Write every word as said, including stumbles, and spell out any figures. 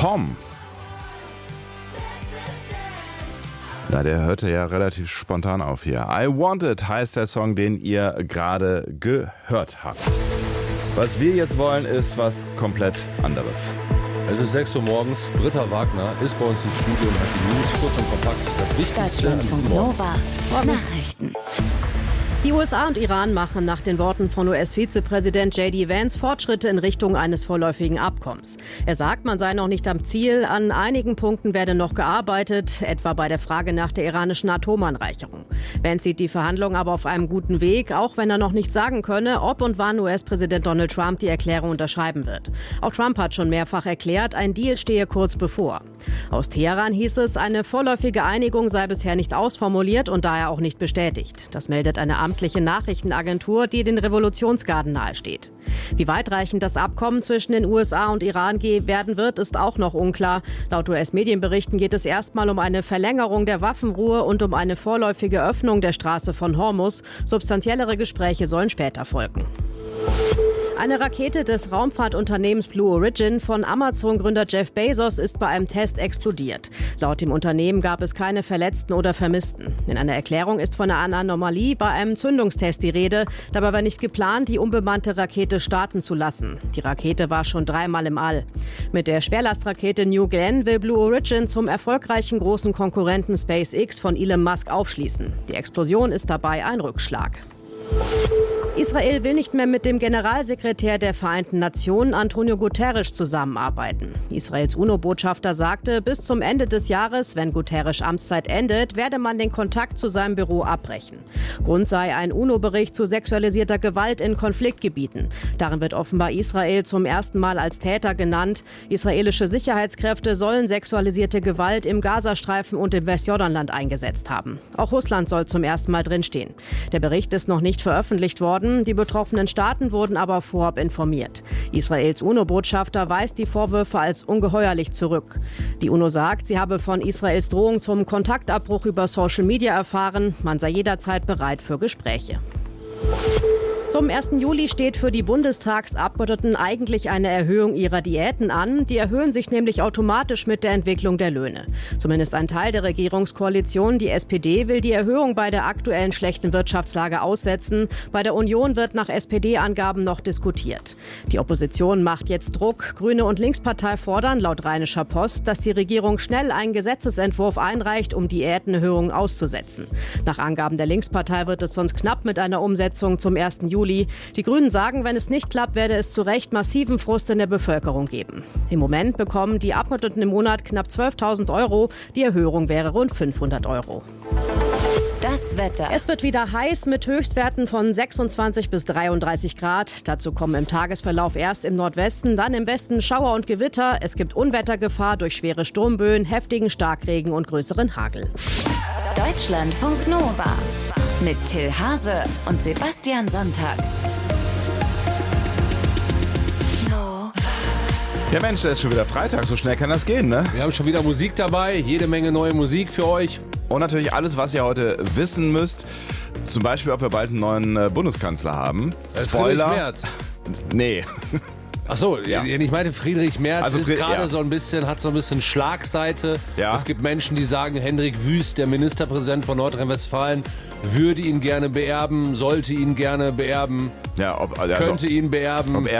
Tom. Na, der hörte ja relativ spontan auf hier. I Want It heißt der Song, den ihr gerade gehört habt. Was wir jetzt wollen, ist was komplett anderes. Es ist sechs Uhr morgens. Britta Wagner ist bei uns im Studio und hat die News kurz und kompakt. Das Wichtigste an diesem Morgen. Nova Nachrichten. Die U S A und Iran machen nach den Worten von U S-Vizepräsident J D Vance Fortschritte in Richtung eines vorläufigen Abkommens. Er sagt, man sei noch nicht am Ziel. An einigen Punkten werde noch gearbeitet, etwa bei der Frage nach der iranischen Atomanreicherung. Vance sieht die Verhandlungen aber auf einem guten Weg, auch wenn er noch nicht sagen könne, ob und wann U S-Präsident Donald Trump die Erklärung unterschreiben wird. Auch Trump hat schon mehrfach erklärt, ein Deal stehe kurz bevor. Aus Teheran hieß es, eine vorläufige Einigung sei bisher nicht ausformuliert und daher auch nicht bestätigt. Das meldet eine amtliche Nachrichtenagentur, die den Revolutionsgarden nahesteht. Wie weitreichend das Abkommen zwischen den U S A und Iran werden wird, ist auch noch unklar. Laut U S-Medienberichten geht es erstmal um eine Verlängerung der Waffenruhe und um eine vorläufige Öffnung der Straße von Hormuz. Substanziellere Gespräche sollen später folgen. Eine Rakete des Raumfahrtunternehmens Blue Origin von Amazon-Gründer Jeff Bezos ist bei einem Test explodiert. Laut dem Unternehmen gab es keine Verletzten oder Vermissten. In einer Erklärung ist von einer Anomalie bei einem Zündungstest die Rede. Dabei war nicht geplant, die unbemannte Rakete starten zu lassen. Die Rakete war schon dreimal im All. Mit der Schwerlastrakete New Glenn will Blue Origin zum erfolgreichen großen Konkurrenten SpaceX von Elon Musk aufschließen. Die Explosion ist dabei ein Rückschlag. Israel will nicht mehr mit dem Generalsekretär der Vereinten Nationen, Antonio Guterres, zusammenarbeiten. Israels UNO-Botschafter sagte, bis zum Ende des Jahres, wenn Guterres' Amtszeit endet, werde man den Kontakt zu seinem Büro abbrechen. Grund sei ein UNO-Bericht zu sexualisierter Gewalt in Konfliktgebieten. Darin wird offenbar Israel zum ersten Mal als Täter genannt. Israelische Sicherheitskräfte sollen sexualisierte Gewalt im Gazastreifen und im Westjordanland eingesetzt haben. Auch Russland soll zum ersten Mal drinstehen. Der Bericht ist noch nicht veröffentlicht worden. Die betroffenen Staaten wurden aber vorab informiert. Israels UNO-Botschafter weist die Vorwürfe als ungeheuerlich zurück. Die UNO sagt, sie habe von Israels Drohung zum Kontaktabbruch über Social Media erfahren. Man sei jederzeit bereit für Gespräche. Zum ersten Juli steht für die Bundestagsabgeordneten eigentlich eine Erhöhung ihrer Diäten an. Die erhöhen sich nämlich automatisch mit der Entwicklung der Löhne. Zumindest ein Teil der Regierungskoalition, die S P D, will die Erhöhung bei der aktuellen schlechten Wirtschaftslage aussetzen. Bei der Union wird nach S P D-Angaben noch diskutiert. Die Opposition macht jetzt Druck. Grüne und Linkspartei fordern laut Rheinischer Post, dass die Regierung schnell einen Gesetzesentwurf einreicht, um Diätenerhöhungen auszusetzen. Nach Angaben der Linkspartei wird es sonst knapp mit einer Umsetzung zum ersten Juli. Die Grünen sagen, wenn es nicht klappt, werde es zu Recht massiven Frust in der Bevölkerung geben. Im Moment bekommen die Abgeordneten im Monat knapp zwölftausend Euro. Die Erhöhung wäre rund fünfhundert Euro. Das Wetter. Es wird wieder heiß mit Höchstwerten von sechsundzwanzig bis dreiunddreißig Grad. Dazu kommen im Tagesverlauf erst im Nordwesten, dann im Westen Schauer und Gewitter. Es gibt Unwettergefahr durch schwere Sturmböen, heftigen Starkregen und größeren Hagel. Deutschlandfunk Nova mit Till Hase und Sebastian Sonntag. Ja Mensch, da ist schon wieder Freitag, so schnell kann das gehen, ne? Wir haben schon wieder Musik dabei, jede Menge neue Musik für euch. Und natürlich alles, was ihr heute wissen müsst. Zum Beispiel, ob wir bald einen neuen äh, Bundeskanzler haben. Äh, Spoiler. Friedrich Merz. Nee. Ach so, Ja. ich meine, Friedrich Merz Also ist Fried- gerade ja. so ein bisschen, hat so ein bisschen Schlagseite. Ja. Es gibt Menschen, die sagen, Hendrik Wüst, der Ministerpräsident von Nordrhein-Westfalen, würde ihn gerne beerben, sollte ihn gerne beerben, Ja, ob, also, könnte ihn beerben. ob er